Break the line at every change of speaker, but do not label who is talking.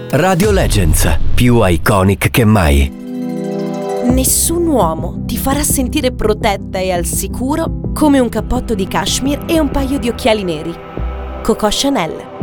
Radio Legends, più iconic che mai.
Nessun uomo ti farà sentire protetta e al sicuro come un cappotto di cashmere e un paio di occhiali neri. Coco Chanel.